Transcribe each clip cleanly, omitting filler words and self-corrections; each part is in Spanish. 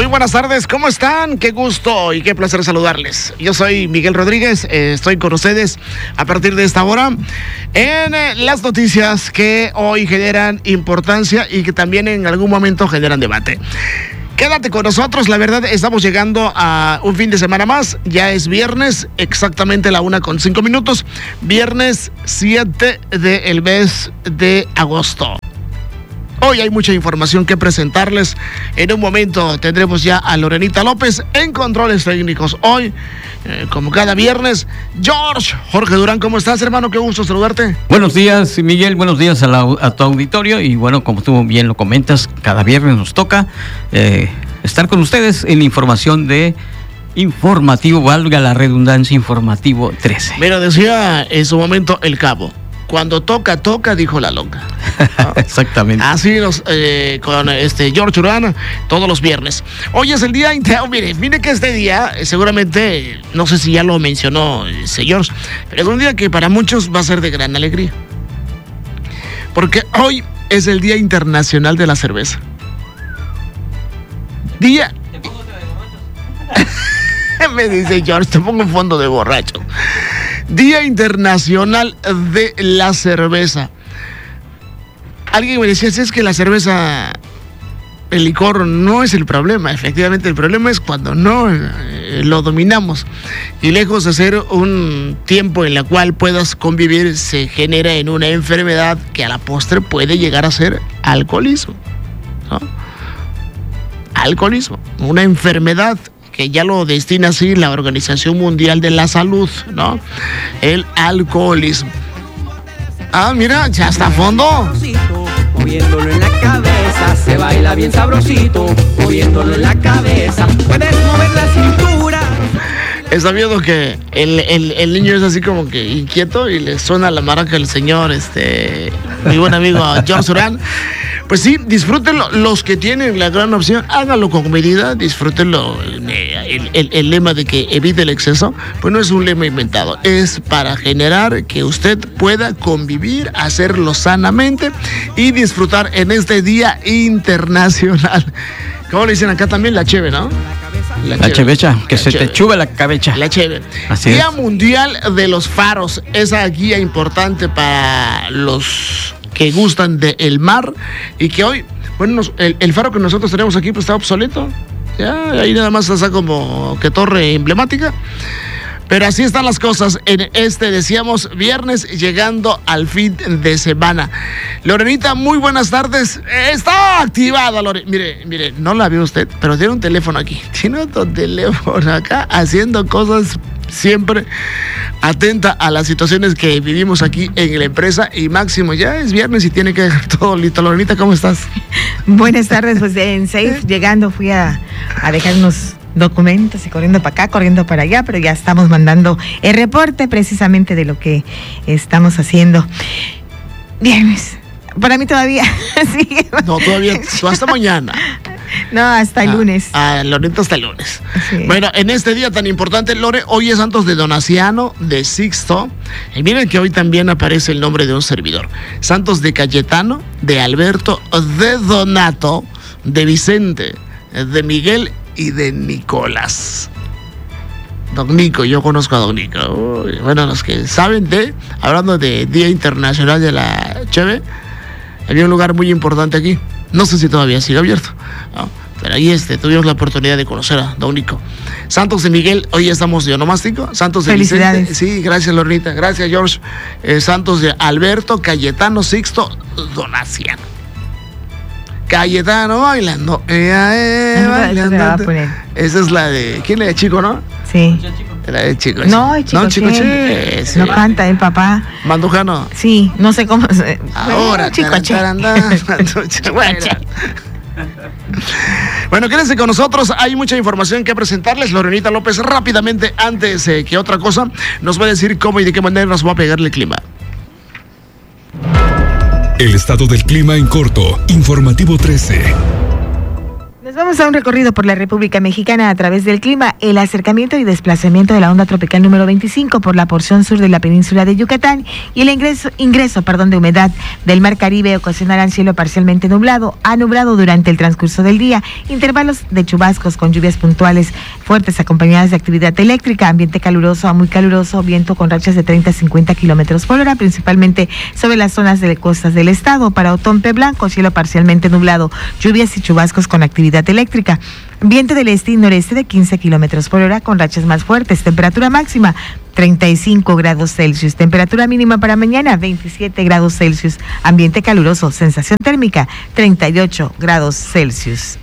buenas tardes, ¿cómo están? Qué gusto y qué placer saludarles. Yo soy Miguel Rodríguez, estoy con ustedes a partir de esta hora en las noticias que hoy generan importancia y que también en algún momento generan debate. Quédate con nosotros, la verdad estamos llegando a un fin de semana más, ya es viernes, exactamente la 1:05, viernes 7 del mes de agosto. Hoy hay mucha información que presentarles. En un momento tendremos ya a Lorenita López en controles técnicos. Hoy, como cada viernes, Jorge Durán, ¿cómo estás, hermano? Qué gusto saludarte. Buenos días, Miguel, buenos días a tu auditorio. Y bueno, como tú bien lo comentas, cada viernes nos toca estar con ustedes en información de Informativo, valga la redundancia, Informativo 13. Mira, decía en su momento el Cabo. Cuando toca, dijo la longa. ¿No? Exactamente. Así con George Urán todos los viernes. Hoy es el día mire que este día, seguramente, no sé si ya lo mencionó George, pero es un día que para muchos va a ser de gran alegría. Porque hoy es el Día Internacional de la Cerveza. Día... Me dice George, te pongo un fondo de borracho. Día Internacional de la Cerveza. Alguien me decía, si es que la cerveza, el licor no es el problema. Efectivamente, el problema es cuando no lo dominamos. Y lejos de ser un tiempo en el cual puedas convivir, se genera en una enfermedad que a la postre puede llegar a ser alcoholismo, ¿no? Alcoholismo, una enfermedad que ya lo destina así la Organización Mundial de la Salud, ¿no? El alcoholismo. Ah, mira, ya está a fondo. Moviéndolo en la cabeza, se baila bien sabrosito. Moviéndolo en la cabeza, puedes mover la cintura. Está viendo que el niño es así como que inquieto y le suena la maraca al señor, mi buen amigo George Urán. Pues sí, disfrútenlo. Los que tienen la gran opción, háganlo con medida, disfrútenlo. El lema de que evite el exceso, pues no es un lema inventado. Es para generar que usted pueda convivir, hacerlo sanamente y disfrutar en este Día Internacional. ¿Cómo le dicen acá también? La cheve, ¿no? La chevecha, que se te chuve la cabeza. La cheve. Así Día es. Mundial de los Faros. Esa guía importante para los que gustan del mar y que hoy, bueno, el faro que nosotros tenemos aquí pues está obsoleto. Ya, ahí nada más está como que torre emblemática. Pero así están las cosas en decíamos, viernes llegando al fin de semana. Lorenita, muy buenas tardes. Está activada, Lore. Mire, no la ve usted, pero tiene un teléfono aquí. Tiene otro teléfono acá haciendo cosas siempre atenta a las situaciones que vivimos aquí en la empresa y máximo, ya es viernes y tiene que dejar todo listo. Lorenita, ¿cómo estás? Buenas tardes, pues en Safe llegando fui a dejar unos documentos y corriendo para acá, corriendo para allá, pero ya estamos mandando el reporte precisamente de lo que estamos haciendo. Viernes, para mí todavía sigue. No, todavía, hasta mañana. No, hasta el lunes. Lorenita, hasta el lunes. Sí. Bueno, en este día tan importante, Lore, hoy es Santos de Donaciano, de Sixto. Y miren que hoy también aparece el nombre de un servidor. Santos de Cayetano, de Alberto, de Donato, de Vicente, de Miguel y de Nicolás. Don Nico, yo conozco a Don Nico. Uy, bueno, los que saben hablando de Día Internacional de la Cheve, había un lugar muy importante aquí. No sé si todavía sigue abierto, ¿no? Pero ahí tuvimos la oportunidad de conocer a Don Nico. Santos de Miguel, hoy ya estamos de onomástico. Santos de Felicidades. Vicente. Sí, gracias, Lorenita. Gracias, George. Santos de Alberto, Cayetano, Sixto, Donaciano. Cayetano bailando. Bailando. Esa es la de... ¿Quién es de Chico, no? Sí. La de Chico. No, Chico Che. No canta el papá. Mandujano. Sí, no sé cómo. Ahora, Chico Che. Bueno, quédense con nosotros, hay mucha información que presentarles. Lorenita López, rápidamente, antes que otra cosa, nos va a decir cómo y de qué manera nos va a pegar el clima. El estado del clima en corto, Informativo 13. Nos vamos a un recorrido por la República Mexicana a través del clima. El acercamiento y desplazamiento de la onda tropical número 25 por la porción sur de la península de Yucatán y el ingreso de humedad del Mar Caribe ocasionarán cielo parcialmente nublado a nublado durante el transcurso del día. Intervalos de chubascos con lluvias puntuales fuertes acompañadas de actividad eléctrica, ambiente caluroso a muy caluroso, viento con rachas de 30 a 50 kilómetros por hora, principalmente sobre las zonas de costas del estado. Para Otompe Blanco, cielo parcialmente nublado, lluvias y chubascos con actividad eléctrica. Viento del este y noreste de 15 kilómetros por hora con rachas más fuertes. Temperatura máxima 35 grados Celsius. Temperatura mínima para mañana 27 grados Celsius. Ambiente caluroso. Sensación térmica 38 grados Celsius.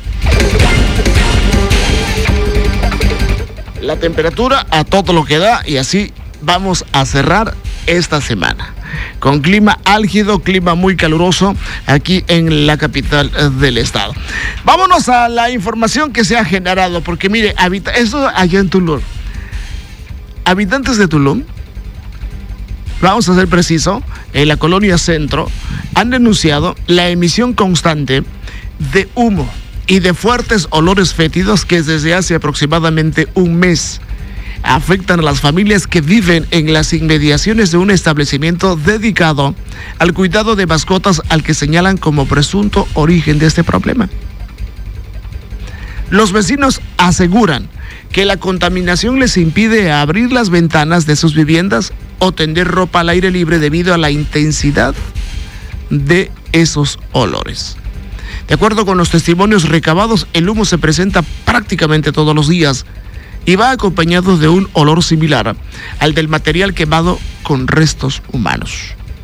La temperatura a todo lo que da y así vamos a cerrar esta semana con clima álgido, clima muy caluroso aquí en la capital del estado. Vámonos a la información que se ha generado, porque mire, eso allá en Tulum. Habitantes de Tulum, vamos a ser preciso, en la colonia Centro, han denunciado la emisión constante de humo y de fuertes olores fétidos que desde hace aproximadamente un mes afectan a las familias que viven en las inmediaciones de un establecimiento dedicado al cuidado de mascotas, al que señalan como presunto origen de este problema. Los vecinos aseguran que la contaminación les impide abrir las ventanas de sus viviendas o tender ropa al aire libre debido a la intensidad de esos olores. De acuerdo con los testimonios recabados, el humo se presenta prácticamente todos los días y va acompañado de un olor similar al del material quemado con restos humanos.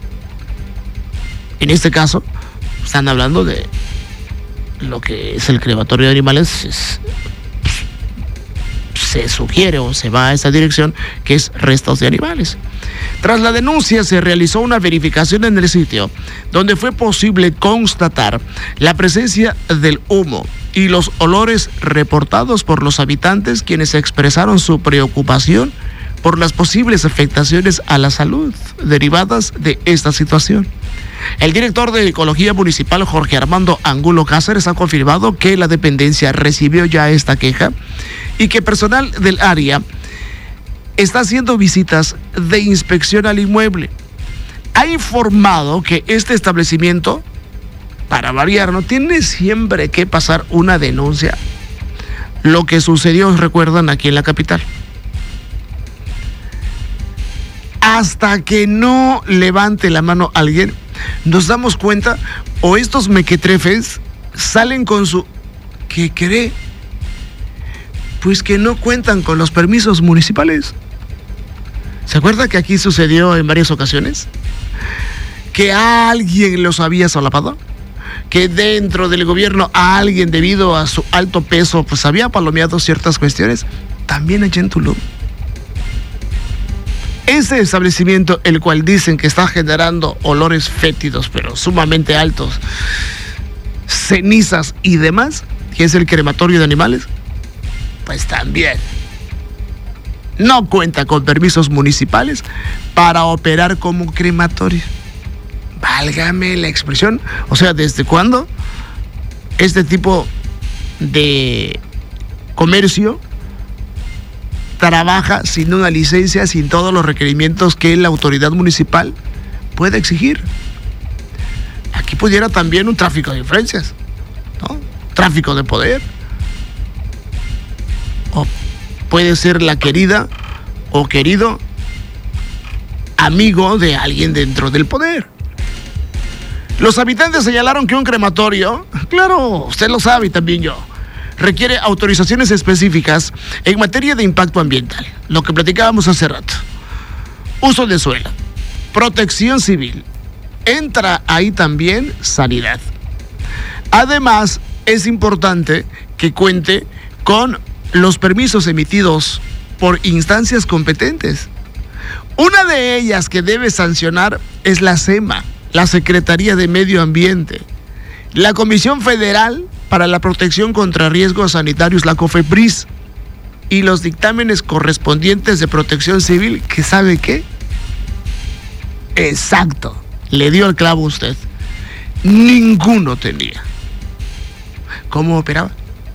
En este caso, están hablando de lo que es el crematorio de animales. Se sugiere o se va a esa dirección, que es restos de animales. Tras la denuncia se realizó una verificación en el sitio, donde fue posible constatar la presencia del humo y los olores reportados por los habitantes, quienes expresaron su preocupación por las posibles afectaciones a la salud derivadas de esta situación. El director de Ecología Municipal, Jorge Armando Angulo Cáceres, ha confirmado que la dependencia recibió ya esta queja y que personal del área está haciendo visitas de inspección al inmueble. Ha informado que este establecimiento, para variar, no tiene siempre que pasar una denuncia. Lo que sucedió, recuerdan, aquí en la capital. Hasta que no levante la mano alguien, nos damos cuenta, o estos mequetrefes salen con su... ¿Qué cree? Pues que no cuentan con los permisos municipales. ¿Se acuerda que aquí sucedió en varias ocasiones? Que alguien los había solapado. Que dentro del gobierno alguien, debido a su alto peso, pues había palomeado ciertas cuestiones. También allá en Tulum. Ese establecimiento, el cual dicen que está generando olores fétidos, pero sumamente altos, cenizas y demás, que es el crematorio de animales, pues también no cuenta con permisos municipales para operar como crematorio. Válgame la expresión. O sea, ¿desde cuándo este tipo de comercio trabaja sin una licencia, sin todos los requerimientos que la autoridad municipal puede exigir? Aquí pudiera también un tráfico de influencias, ¿no? Tráfico de poder. O puede ser la querida o querido amigo de alguien dentro del poder. Los habitantes señalaron que un crematorio, claro, usted lo sabe y también yo, requiere autorizaciones específicas en materia de impacto ambiental, lo que platicábamos hace rato. Uso de suelo, protección civil, entra ahí también sanidad. Además, es importante que cuente con los permisos emitidos por instancias competentes. Una de ellas que debe sancionar es la SEMA, la Secretaría de Medio Ambiente, la Comisión Federal para la Protección contra Riesgos Sanitarios, la COFEPRIS, y los dictámenes correspondientes de protección civil, que ¿sabe qué? Exacto, le dio el clavo usted. Ninguno tenía. cómo operaba.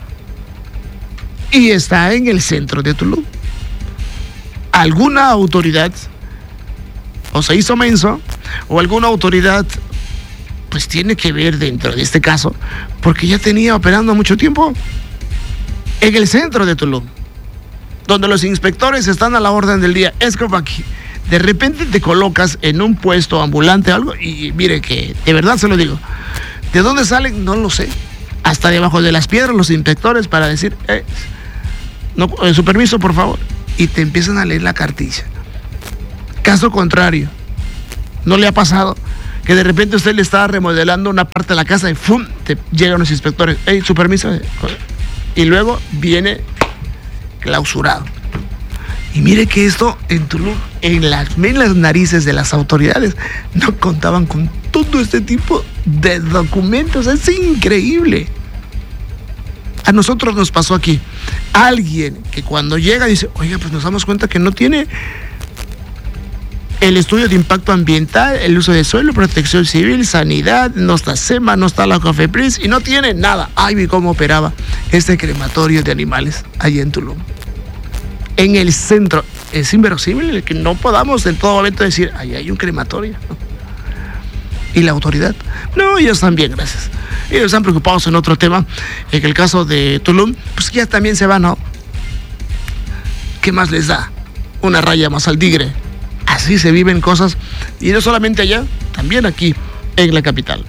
Y está en el centro de Tulum. Alguna autoridad o se hizo menso, o alguna autoridad pues tiene que ver dentro de este caso, porque ya tenía operando mucho tiempo en el centro de Tulum, donde los inspectores están a la orden del día. Es como aquí, de repente te colocas en un puesto ambulante o algo, y mire que, de verdad se lo digo, ¿de dónde salen? No lo sé. Hasta debajo de las piedras los inspectores para decir, no, su permiso, por favor. Y te empiezan a leer la cartilla. Caso contrario, ¿no le ha pasado que de repente usted le está remodelando una parte de la casa y ¡fum!, te llegan los inspectores, su permiso? Y luego viene clausurado. Y mire que esto en Tulum, en las narices de las autoridades, no contaban con todo este tipo de documentos. Es increíble. A nosotros nos pasó aquí. Alguien que cuando llega dice, oiga, pues nos damos cuenta que no tiene el estudio de impacto ambiental, el uso de suelo, protección civil, sanidad, no está SEMA, no está la COFEPRIS y no tiene nada. Ay, vi cómo operaba este crematorio de animales allá en Tulum. En el centro. Es inverosímil que no podamos en todo momento decir, ahí hay un crematorio. ¿Y la autoridad? No, ellos están bien, gracias. Ellos están preocupados en otro tema. En el caso de Tulum, pues ya también se van, ¿no? ¿Qué más les da? Una raya más al tigre. Así se viven cosas. Y no solamente allá, también aquí, en la capital.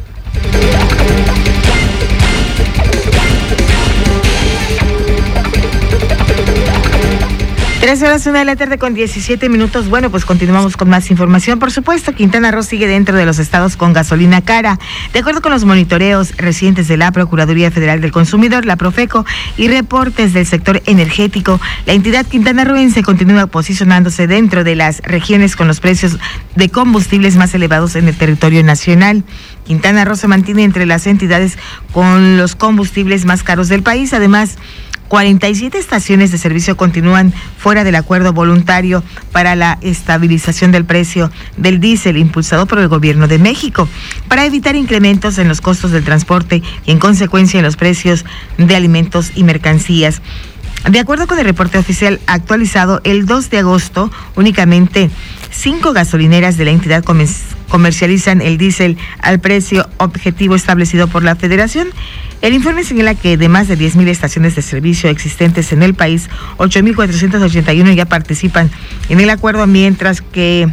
3:01 con 17 minutos. Bueno, pues continuamos con más información. Por supuesto, Quintana Roo sigue dentro de los estados con gasolina cara. De acuerdo con los monitoreos recientes de la Procuraduría Federal del Consumidor, la Profeco, y reportes del sector energético, la entidad quintanarroense continúa posicionándose dentro de las regiones con los precios de combustibles más elevados en el territorio nacional. Quintana Roo se mantiene entre las entidades con los combustibles más caros del país. Además, 47 estaciones de servicio continúan fuera del acuerdo voluntario para la estabilización del precio del diésel impulsado por el gobierno de México, para evitar incrementos en los costos del transporte y en consecuencia en los precios de alimentos y mercancías. De acuerdo con el reporte oficial actualizado el 2 de agosto, únicamente 5 gasolineras de la entidad comercializan el diésel al precio objetivo establecido por la Federación. El informe señala que de más de 10,000 estaciones de servicio existentes en el país, 8,481 ya participan en el acuerdo, mientras que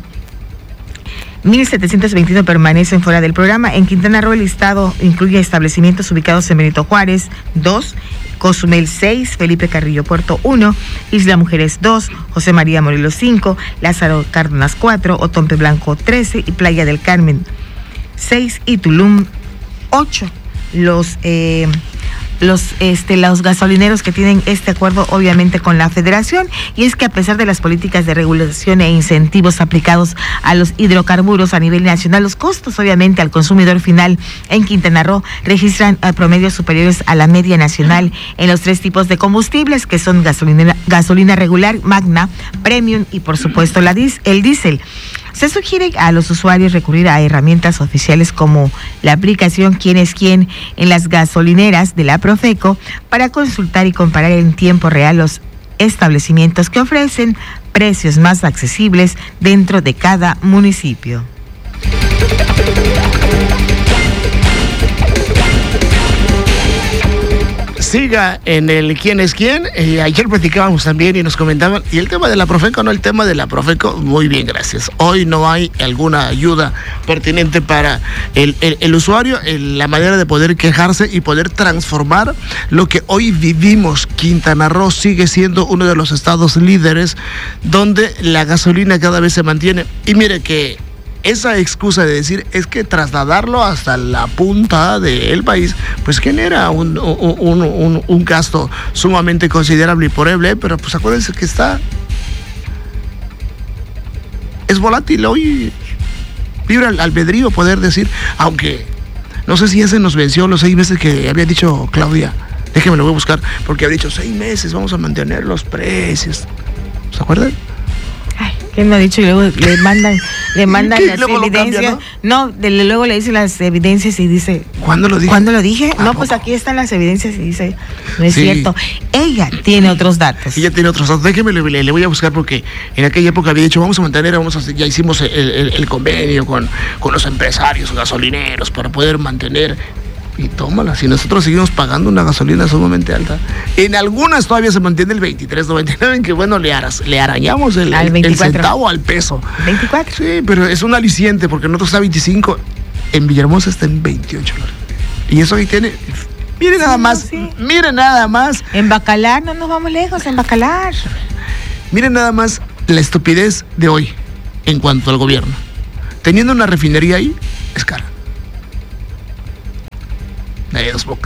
1,721 permanecen fuera del programa. En Quintana Roo el listado incluye establecimientos ubicados en Benito Juárez, 2, Cozumel 6, Felipe Carrillo Puerto 1, Isla Mujeres 2, José María Morelos 5, Lázaro Cárdenas 4, Otompe Blanco 13 y Playa del Carmen 6 y Tulum 8. Los gasolineros que tienen este acuerdo obviamente con la Federación, y es que a pesar de las políticas de regulación e incentivos aplicados a los hidrocarburos a nivel nacional, los costos obviamente al consumidor final en Quintana Roo registran promedios superiores a la media nacional en los 3 tipos de combustibles, que son gasolina regular, magna, premium y por supuesto el diésel. Se sugiere a los usuarios recurrir a herramientas oficiales como la aplicación Quién es Quién en las gasolineras de la Profeco para consultar y comparar en tiempo real los establecimientos que ofrecen precios más accesibles dentro de cada municipio. Siga en el quién es quién. Ayer platicábamos también y nos comentaban, y el tema de la Profeco, muy bien, gracias. Hoy no hay alguna ayuda pertinente para el usuario, la manera de poder quejarse y poder transformar lo que hoy vivimos. Quintana Roo sigue siendo uno de los estados líderes donde la gasolina cada vez se mantiene. Y mire que esa excusa de decir es que trasladarlo hasta la punta del país, pues genera un gasto sumamente considerable y porable, pero pues acuérdense que es volátil. Hoy vibra al albedrío poder decir, aunque no sé si ya se nos venció los 6 meses que había dicho Claudia, déjeme lo voy a buscar, porque había dicho 6 meses vamos a mantener los precios, ¿se acuerdan? Ay, ¿quién me ha dicho? Y luego le mandan las luego lo evidencias. cambia, Luego le dicen las evidencias y dice. ¿Cuándo lo dije? ¿Cuándo lo dije? ¿A No, pues poco? aquí están las evidencias y dice, no es Sí. cierto. Ella tiene otros datos. Ella tiene otros datos. Déjeme, le voy a buscar porque en aquella época había dicho, ya hicimos el convenio con los empresarios gasolineros para poder mantener. Y tómala, si nosotros seguimos pagando una gasolina sumamente alta. En algunas todavía se mantiene el 23.99, en que bueno, le arañamos el 24. centavo al peso. 24. Sí, pero es un aliciente porque en otros está 25, en Villahermosa está en 28. Y eso ahí tiene, mire nada más, sí. mire nada más, En Bacalar, no nos vamos lejos, en Bacalar. mire nada más la estupidez de hoy en cuanto al gobierno. Teniendo una refinería ahí, es cara. De Dos Bocas.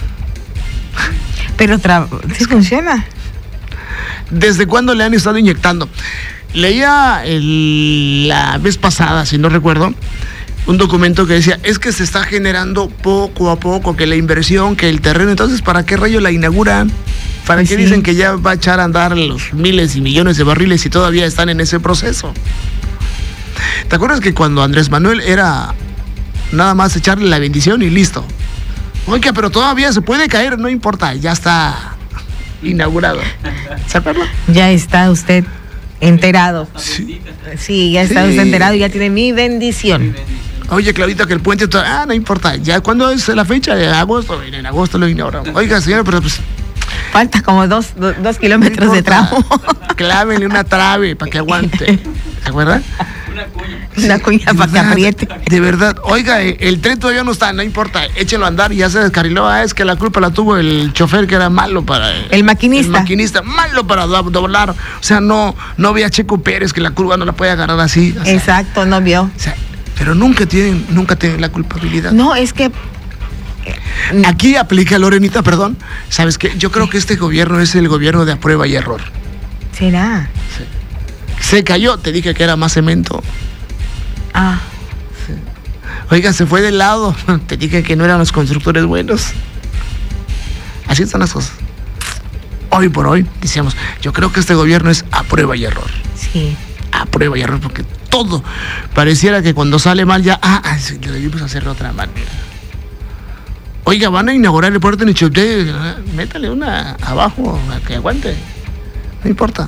Pero sí funciona. ¿Desde cuándo le han estado inyectando? Leía la vez pasada, si no recuerdo, un documento que decía, es que se está generando poco a poco, que la inversión, que el terreno, entonces, ¿para qué rayo la inauguran? ¿Para Pues qué sí. dicen que ya va a echar a andar los miles y millones de barriles y todavía están en ese proceso? ¿Te acuerdas que cuando Andrés Manuel era nada más echarle la bendición y listo? Oiga, pero todavía se puede caer, no importa, ya está inaugurado. ¿Se acuerda? Ya está usted enterado. Sí. Sí, ya está Sí. usted enterado y ya tiene mi bendición. Oye, Claudita, que el puente no importa. Ya, ¿cuándo es la fecha? De agosto. En agosto lo inauguramos. Oiga, señora, pero pues Falta como dos kilómetros de tramo. Clávenle una trave para que aguante. ¿Se acuerdan? Una cuña para que apriete. De verdad. Oiga, el tren todavía no está, no importa. Échenlo a andar y ya se descarriló. Es que la culpa la tuvo el chofer que era malo para... El maquinista. El maquinista, malo para doblar. O sea, no ve a Checo Pérez que la curva no la puede agarrar así. O sea, Exacto, no vio. o sea, pero nunca tienen la culpabilidad. No, es que Aquí aplica, Lorenita, perdón. ¿Sabes qué? Yo creo que este gobierno es el gobierno de a prueba y error. será. Se cayó, te dije que era más cemento. Ah, Oiga, se fue de lado, te dije que no eran los constructores buenos. Así están las cosas. Hoy por hoy, decíamos, yo creo que este gobierno es a prueba y error. sí. A prueba y error, porque todo pareciera que cuando sale mal ya, sí, lo debimos hacer de otra manera. Oiga, van a inaugurar el puerto en Ichupté, métale una abajo, a que aguante. No importa.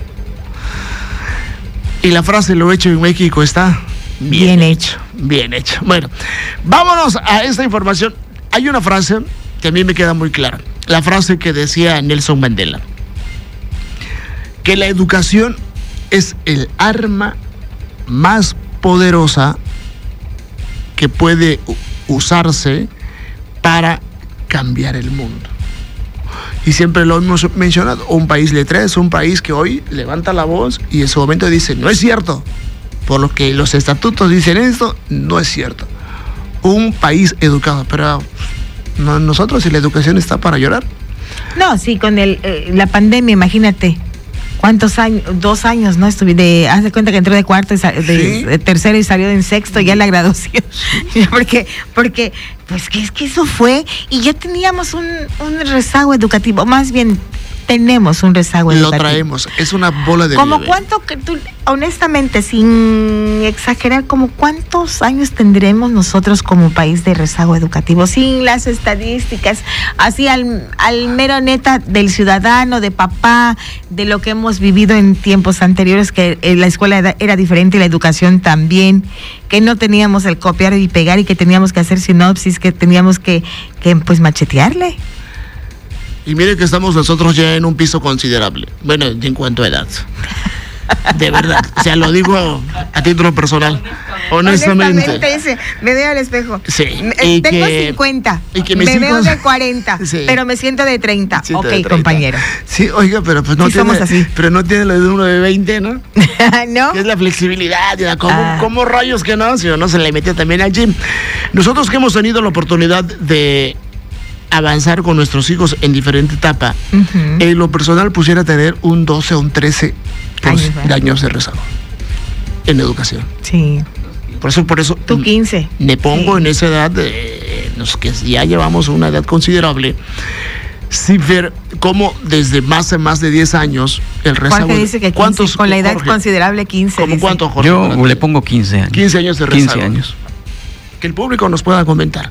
Y la frase, lo hecho en México está Bien hecho. Bien hecho. Bueno, vámonos a esta información. Hay una frase que a mí me queda muy clara. La frase que decía Nelson Mandela. Que la educación es el arma más poderosa que puede usarse para cambiar el mundo. Y siempre lo hemos mencionado, un país letrado es un país que hoy levanta la voz y en su momento dice, no es cierto, por lo que los estatutos dicen esto, no es cierto. Un país educado, pero nosotros, si la educación está para llorar. No, sí, con la pandemia, imagínate. ¿Cuántos años? 2 años, ¿no? haz de cuenta que entró de cuarto, de tercero y salió en sexto, ya la graduación. porque pues que es que eso fue, y ya teníamos un rezago educativo, más bien tenemos un rezago educativo. Lo traemos, es una bola de Como nieve. cuánto que tú, honestamente, sin exagerar, como cuántos años tendremos nosotros como país de rezago educativo, sin las estadísticas, así al mero neta del ciudadano, de papá, de lo que hemos vivido en tiempos anteriores, que la escuela era diferente y la educación también, que no teníamos el copiar y pegar y que teníamos que hacer sinopsis, que teníamos que pues machetearle. Y mire que estamos nosotros ya en un piso considerable. Bueno, en cuanto a edad. De verdad. O sea, lo digo a título personal. Honestamente. Dice, me veo al espejo. Sí. Tengo 50. Y que me veo de 40. Sí. Pero me siento de 30. Siento Ok, de 30. compañero. Sí, oiga, pero pues no Sí, tiene. somos así. Pero no tiene lo de uno de 20, ¿no? ¿No? Que es la flexibilidad, ¿cómo rayos que no? Si no se le metió también al gym. Nosotros que hemos tenido la oportunidad de avanzar con nuestros hijos en diferente etapa, en lo personal pusiera tener un 12 o un 13 de años de rezago en educación. Sí. Por eso Tú 15. me pongo Sí. en esa edad de los que ya llevamos una edad considerable Sí, Fer, como desde más de 10 años el rezago. Jorge dice que 15, con la edad Jorge? considerable 15. ¿Cómo dice. cuánto, Jorge? Yo le pongo 15 años. 15 años de rezago. 15 años. Que el público nos pueda comentar.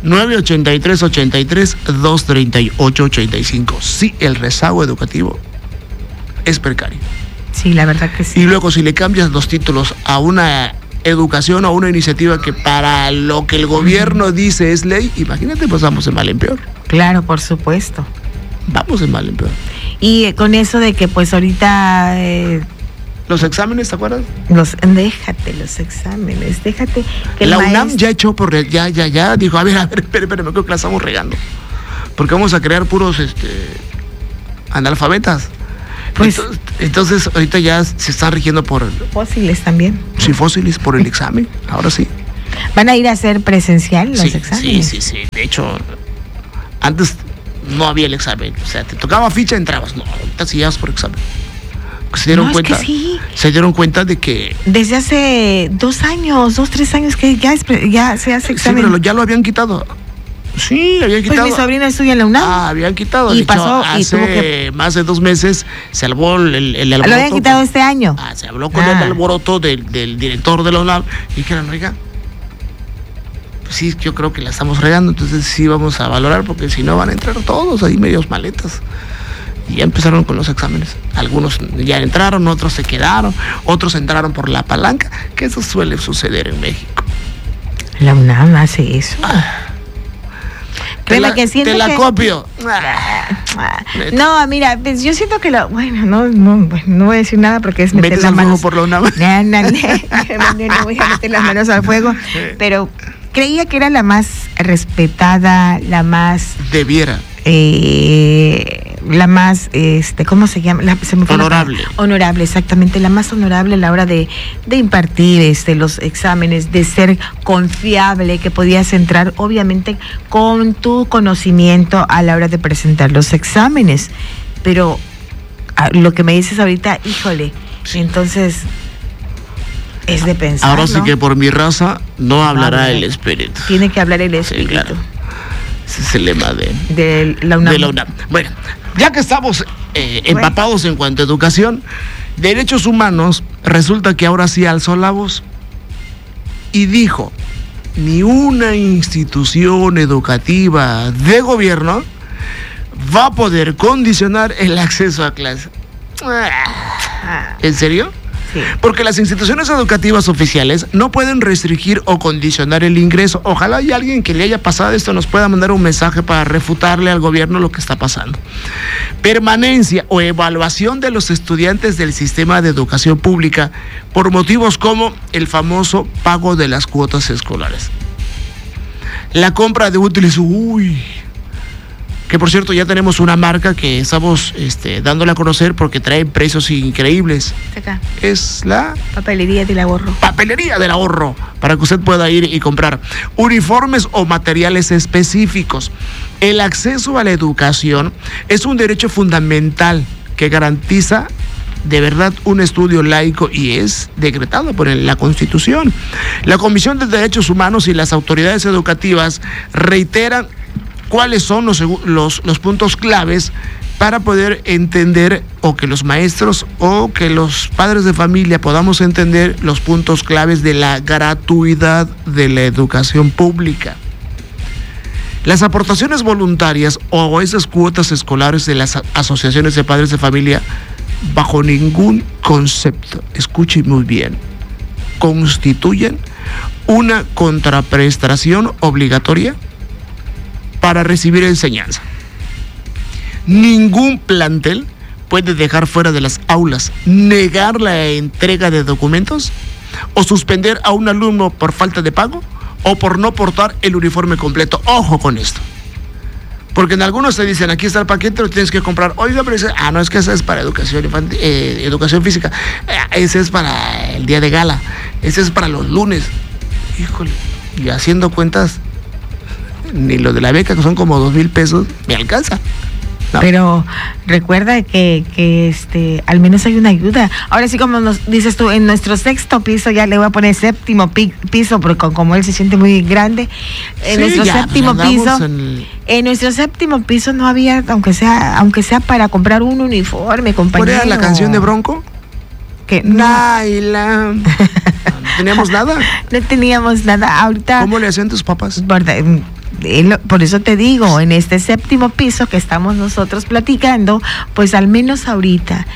983-83-238-85. Sí, el rezago educativo es precario. Sí, la verdad que sí. Y luego si le cambias los títulos a una educación o a una iniciativa que para lo que el gobierno dice es ley, imagínate, pues vamos de mal en peor. Claro, por supuesto. Vamos de mal en peor. Y con eso de que pues ahorita Los exámenes, ¿te acuerdas? déjate los exámenes, déjate que la UNAM ya echó por ya dijo, a ver, espérame, creo que la estamos regando. Porque vamos a crear puros analfabetas. Pues, entonces ahorita ya se están rigiendo por fósiles también. sí, fósiles por el examen, ahora sí. ¿Van a ir a hacer presencial los exámenes? Sí. De hecho, antes no había el examen. O sea, te tocaba ficha, entrabas. No, ahorita sí ibas por examen. Se dieron cuenta. Es que sí. Se dieron cuenta de que. Desde hace 2 años, 3 años que ya se hace examen. Sí, pero ya lo habían quitado. Sí, habían quitado. Pues mi sobrina estudia en la UNAM. Habían quitado. Y De pasó, hecho, y hace tuvo que... más de 2 meses se albó el alboroto. ¿Lo habían quitado este año? Se habló con el alboroto del director de la UNAM y dijeron, oiga, pues sí, yo creo que la estamos regando, entonces sí vamos a valorar, porque si no van a entrar todos ahí medios maletas. Y ya empezaron con los exámenes. Algunos ya entraron, otros se quedaron, otros entraron por la palanca, que eso suele suceder en México. La UNAM hace eso. Créeme que siento te la que... copio. No, mira, pues yo siento que no voy a decir nada porque es meter ¿Metes las al fuego manos por la UNAM? No voy a meter las manos al fuego, pero creía que era la más respetada, la más debiera. La más, ¿cómo se llama? Se me fue honorable. Honorable, exactamente, la más honorable a la hora de impartir los exámenes, de ser confiable, que podías entrar, obviamente, con tu conocimiento a la hora de presentar los exámenes. Pero lo que me dices ahorita, híjole, sí. Entonces es de pensar. Ahora sí que por mi raza no hablará el espíritu. Tiene que hablar el espíritu. Sí, claro. Ese es el lema de la UNAM. De la UNAM. Bueno, ya que estamos empapados en cuanto a educación, derechos humanos, resulta que ahora sí alzó la voz y dijo, ni una institución educativa de gobierno va a poder condicionar el acceso a clase. ¿En serio? Sí. Porque las instituciones educativas oficiales no pueden restringir o condicionar el ingreso. Ojalá haya alguien que le haya pasado esto nos pueda mandar un mensaje para refutarle al gobierno lo que está pasando. Permanencia o evaluación de los estudiantes del sistema de educación pública por motivos como el famoso pago de las cuotas escolares. La compra de útiles, que por cierto ya tenemos una marca que estamos dándole a conocer porque trae precios increíbles. Acá. Es la Papelería del Ahorro. Papelería del Ahorro, para que usted pueda ir y comprar uniformes o materiales específicos. El acceso a la educación es un derecho fundamental que garantiza de verdad un estudio laico y es decretado por la Constitución. La Comisión de Derechos Humanos y las autoridades educativas reiteran cuáles son los puntos claves para poder entender, o que los maestros o que los padres de familia podamos entender los puntos claves de la gratuidad de la educación pública. Las aportaciones voluntarias o esas cuotas escolares de las asociaciones de padres de familia, bajo ningún concepto, escuche muy bien, constituyen una contraprestación obligatoria para recibir enseñanza. Ningún plantel puede dejar fuera de las aulas, negar la entrega de documentos o suspender a un alumno por falta de pago o por no portar el uniforme completo. Ojo con esto, porque en algunos te dicen, aquí está el paquete, lo tienes que comprar. Oiga, pero no, es que esa es para educación infantil, educación física, ese es para el día de gala, ese es para los lunes. Híjole, y haciendo cuentas, ni lo de la beca, que son como 2,000 pesos, me alcanza. No. Pero recuerda que al menos hay una ayuda. Ahora sí, como nos dices tú, en nuestro sexto piso, ya le voy a poner séptimo piso, porque como él se siente muy grande, en nuestro séptimo piso, en nuestro séptimo piso no había, aunque sea para comprar un uniforme, compañero. ¿Cuál era la canción de Bronco? Que Naila. ¿No teníamos nada? No teníamos nada. Ahorita. ¿Cómo le hacían tus papás? Por eso te digo, en este séptimo piso que estamos nosotros platicando, pues al menos ahorita,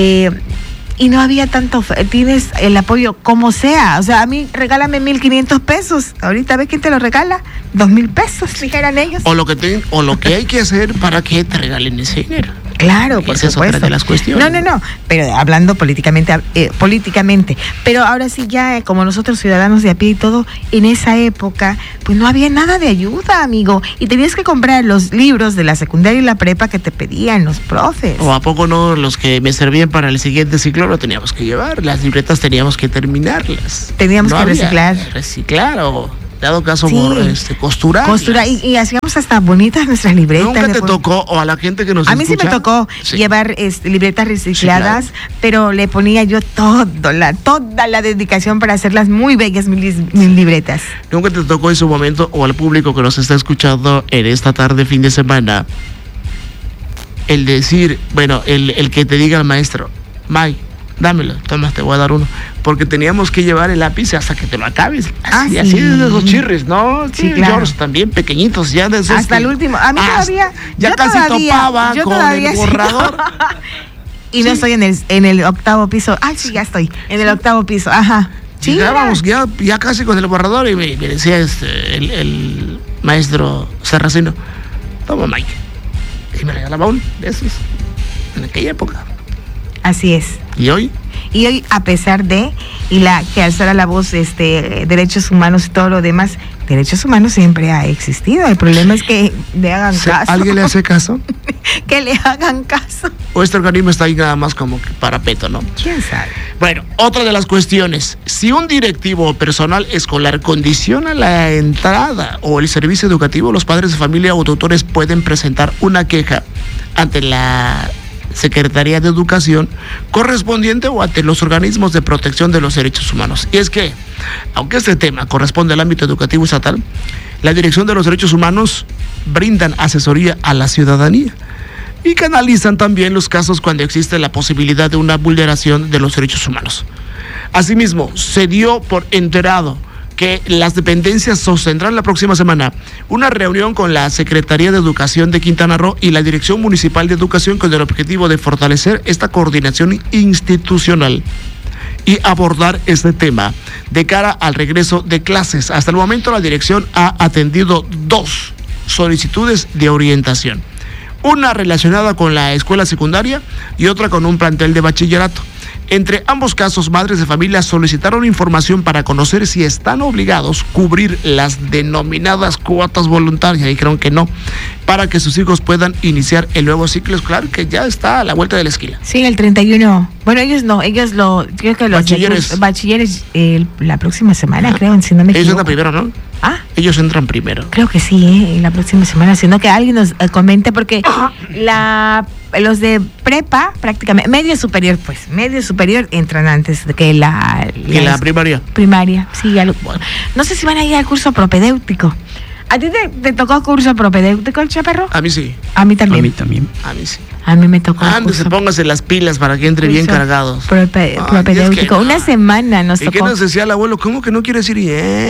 y no había tanto, tienes el apoyo como sea. O sea, a mí regálame 1,500 pesos. Ahorita ves quién te lo regala, 2,000 pesos, dijeran ellos. O lo que hay que hacer para que te regalen ese dinero. Claro, por Esa es otra de las cuestiones. No, pero hablando políticamente. Pero ahora sí ya, como nosotros ciudadanos de a pie y todo, en esa época, pues no había nada de ayuda, amigo. Y tenías que comprar los libros de la secundaria y la prepa que te pedían los profes. ¿O a poco no los que me servían para el siguiente ciclo lo teníamos que llevar? Las libretas teníamos que terminarlas. Teníamos que reciclar. Reciclar o... dado caso, sí. costurar. Y hacíamos hasta bonitas nuestras libretas. ¿Nunca te tocó, o a la gente que nos escucha? A mí sí me tocó llevar libretas recicladas, sí, claro. Pero le ponía yo toda la dedicación para hacerlas muy bellas, mis libretas. ¿Nunca te tocó en su momento, o al público que nos está escuchando en esta tarde, fin de semana, el decir, bueno, el que te diga el maestro, May, dámelo, toma, te voy a dar uno? Porque teníamos que llevar el lápiz hasta que te lo acabes. Así de esos chirris, ¿no? Sí, claro. George, también pequeñitos, ya de esos. Hasta el último. A mí todavía. Ya casi topaba con el borrador. Y no estoy en el octavo piso. Ay, sí, ya estoy. En el octavo piso, ajá. Sí, llegábamos ya casi con el borrador y me decía el maestro Serracino, toma, Mike. Y me regalaba uno de esos en aquella época. Así es. ¿Y hoy? Y hoy, a pesar de, que alzara la voz, derechos humanos y todo lo demás, derechos humanos siempre ha existido. El problema es que le hagan caso. ¿Alguien le hace caso? Que le hagan caso. O este organismo está ahí nada más como que parapeto, ¿no? ¿Quién sabe? Bueno, otra de las cuestiones. Si un directivo o personal escolar condiciona la entrada o el servicio educativo, los padres de familia o tutores pueden presentar una queja ante la Secretaría de Educación correspondiente o ante los organismos de protección de los derechos humanos. Y es que, aunque este tema corresponde al ámbito educativo estatal, la Dirección de los Derechos Humanos brindan asesoría a la ciudadanía y canalizan también los casos cuando existe la posibilidad de una vulneración de los derechos humanos. Asimismo, se dio por enterado que las dependencias sostendrán la próxima semana una reunión con la Secretaría de Educación de Quintana Roo y la Dirección Municipal de Educación con el objetivo de fortalecer esta coordinación institucional y abordar este tema de cara al regreso de clases. Hasta el momento la dirección ha atendido 2 solicitudes de orientación, una relacionada con la escuela secundaria y otra con un plantel de bachillerato. Entre ambos casos, madres de familia solicitaron información para conocer si están obligados a cubrir las denominadas cuotas voluntarias, y dijeron que no, para que sus hijos puedan iniciar el nuevo ciclo escolar, que ya está a la vuelta de la esquina. Sí, el 31. Bueno, creo que los bachilleres la próxima semana, creo, si no me equivoco. Ellos entran primero, ¿no? ¿Ah? Ellos entran primero. Creo que sí, la próxima semana, sino que alguien nos comente, porque los de prepa, prácticamente, medio superior entran antes que la primaria. Primaria, sí, bueno. No sé si van a ir al curso propedéutico. ¿A ti te tocó curso propedéutico, el chaparro? A mí sí. A mí también. A mí sí. A mí me tocó. Antes se póngase las pilas para que entre bien cargados. Propedéutico. Es que no. Una semana nos tocó. ¿Y qué nos decía el abuelo? ¿Cómo que no quieres ir?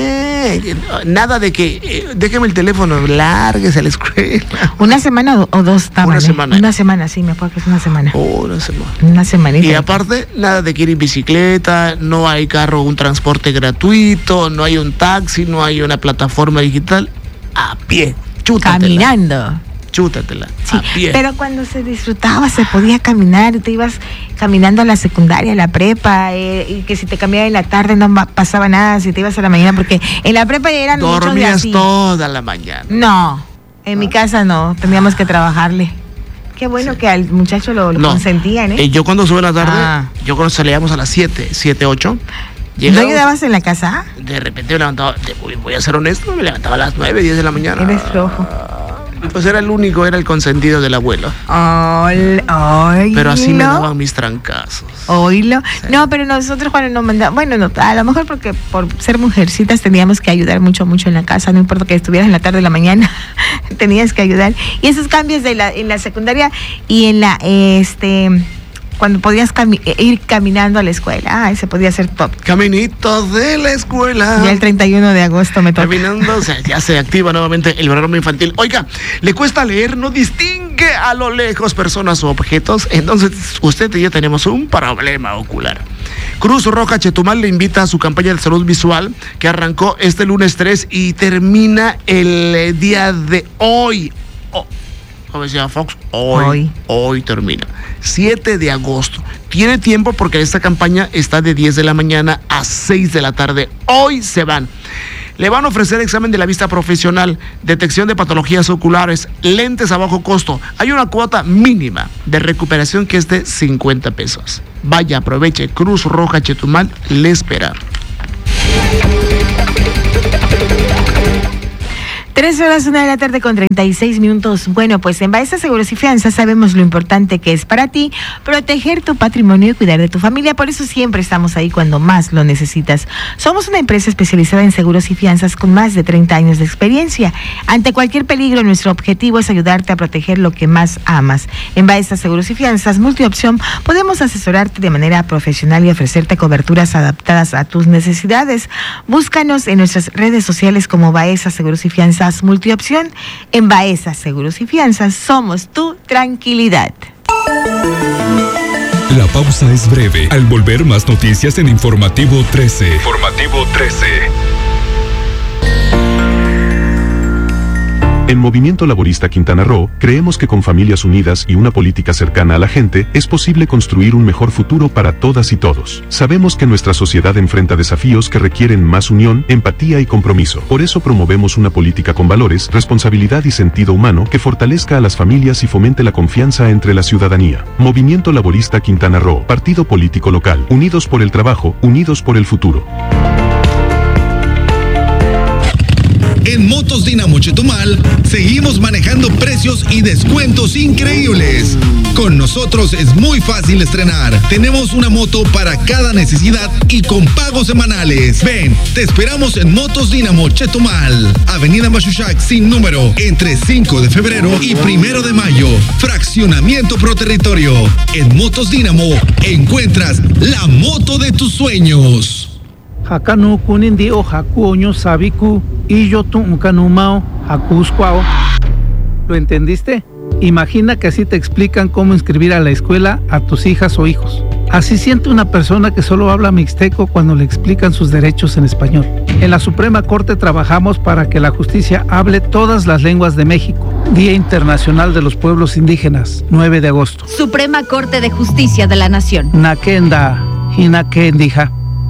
Nada de que déjeme el teléfono, lárguese a la escuela. Una semana o 2 estaban. Una semana. Una semana, sí, me acuerdo que es una semana. Una semana. Una semanita. Y aparte, nada de que ir en bicicleta, no hay carro, un transporte gratuito, no hay un taxi, no hay una plataforma digital. A pie, chútatela. Caminando. Chútatela, sí, a pie. Pero cuando se disfrutaba, se podía caminar, te ibas caminando a la secundaria, a la prepa, y que si te cambiaba en la tarde no pasaba nada, si te ibas a la mañana, porque en la prepa ya eran muchos de así. Dormías toda la mañana. No, en mi casa no, teníamos que trabajarle. Qué bueno que al muchacho lo consentían, ¿eh? Yo cuando sube la tarde, yo cuando salíamos a las 7, 8... ¿No ayudabas en la casa? De repente me levantaba, voy a ser honesto, me levantaba a las 9, 10 de la mañana. Eres flojo. Pues era el único, era el consentido del abuelo. Pero así me daban mis trancazos. Oílo. Sí. No, pero nosotros cuando nos mandaban, bueno, no, a lo mejor porque por ser mujercitas teníamos que ayudar mucho en la casa, no importa que estuvieras en la tarde o la mañana, tenías que ayudar. Y esos cambios en la secundaria y en la, cuando podías ir caminando a la escuela, se podía hacer todo. Caminitos de la escuela. Ya el 31 de agosto me toca. Caminando, o sea, ya se activa nuevamente el programa infantil. Oiga, ¿le cuesta leer? ¿No distingue a lo lejos personas o objetos? Entonces, usted y yo tenemos un problema ocular. Cruz Roja Chetumal le invita a su campaña de salud visual que arrancó este lunes 3 y termina el día de hoy. Como decía Fox, hoy termina. 7 de agosto. Tiene tiempo porque esta campaña está de 10 de la mañana a 6 de la tarde. Hoy se van. Le van a ofrecer examen de la vista profesional, detección de patologías oculares, lentes a bajo costo. Hay una cuota mínima de recuperación que es de 50 pesos. Vaya, aproveche. Cruz Roja Chetumal le espera. 3:01 de la tarde con 36 minutos. Bueno, pues en Baeza Seguros y Fianzas sabemos lo importante que es para ti proteger tu patrimonio y cuidar de tu familia. Por eso siempre estamos ahí cuando más lo necesitas. Somos una empresa especializada en seguros y fianzas con más de 30 años de experiencia. Ante cualquier peligro, nuestro objetivo es ayudarte a proteger lo que más amas. En Baeza Seguros y Fianzas Multiopción podemos asesorarte de manera profesional y ofrecerte coberturas adaptadas a tus necesidades. Búscanos en nuestras redes sociales como Baeza Seguros y Fianzas Multiopción. En Baeza Seguros y Fianzas somos tu tranquilidad. La pausa es breve. Al volver, más noticias en Informativo 13. Informativo 13. En Movimiento Laborista Quintana Roo, creemos que con familias unidas y una política cercana a la gente, es posible construir un mejor futuro para todas y todos. Sabemos que nuestra sociedad enfrenta desafíos que requieren más unión, empatía y compromiso. Por eso promovemos una política con valores, responsabilidad y sentido humano que fortalezca a las familias y fomente la confianza entre la ciudadanía. Movimiento Laborista Quintana Roo, partido político local, unidos por el trabajo, unidos por el futuro. En Motos Dinamo Chetumal seguimos manejando precios y descuentos increíbles. Con nosotros es muy fácil estrenar. Tenemos una moto para cada necesidad y con pagos semanales. Ven, te esperamos en Motos Dinamo Chetumal, Avenida Machuchac sin número, entre 5 de febrero y 1 de mayo. Fraccionamiento Pro Territorio. En Motos Dinamo encuentras la moto de tus sueños. Hakanu kunindi o hakuoño sabiku y yo tu ukanumao hakusquao. ¿Lo entendiste? Imagina que así te explican cómo inscribir a la escuela a tus hijas o hijos. Así siente una persona que solo habla mixteco cuando le explican sus derechos en español. En la Suprema Corte trabajamos para que la justicia hable todas las lenguas de México. Día Internacional de los Pueblos Indígenas, 9 de agosto. Suprema Corte de Justicia de la Nación. Nakenda, hinakendija.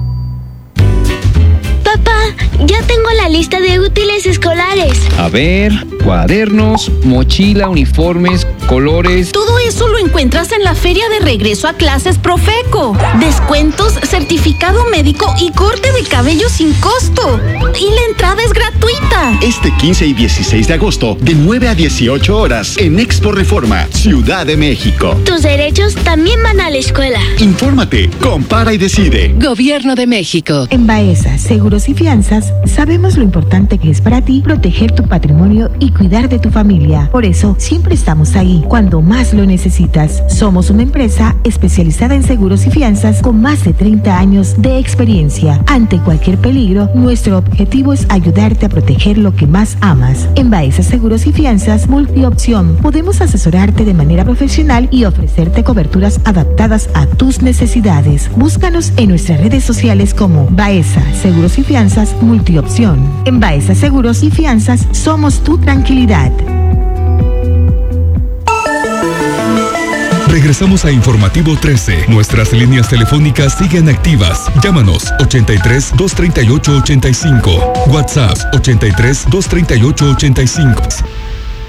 Papá, ya tengo la lista de útiles escolares. A ver, cuadernos, mochila, uniformes, colores. Todo eso lo encuentras en la feria de regreso a clases Profeco. Descuentos, certificado médico y corte de cabello sin costo. Y la entrada es gratuita. Este 15 y 16 de agosto, de 9 a 18 horas, en Expo Reforma, Ciudad de México. Tus derechos también van a la escuela. Infórmate, compara y decide. Gobierno de México. En Baeza Seguros y Fianzas sabemos lo importante que es para ti proteger tu patrimonio y cuidar de tu familia. Por eso siempre estamos ahí cuando más lo necesitas. Somos una empresa especializada en seguros y fianzas con más de 30 años de experiencia. Ante cualquier peligro, nuestro objetivo es ayudarte a proteger lo que más amas. En Baeza Seguros y Fianzas Multiopción podemos asesorarte de manera profesional y ofrecerte coberturas adaptadas a tus necesidades. Búscanos en nuestras redes sociales como Baeza Seguros y Fianzas Multiopción. En Baeza Seguros y Fianzas somos tu tranquilidad. Regresamos a Informativo 13. Nuestras líneas telefónicas siguen activas. Llámanos 83 238 85. WhatsApp 83 238 85.